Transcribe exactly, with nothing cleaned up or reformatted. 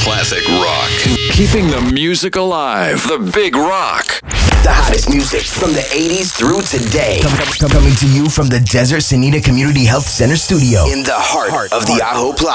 classic rock. Keeping the music alive. The Big Rock. The hottest music from the eighties through today. Coming to you from the Desert Sinita Community Health Center studio in the heart of the Ajo Plaza.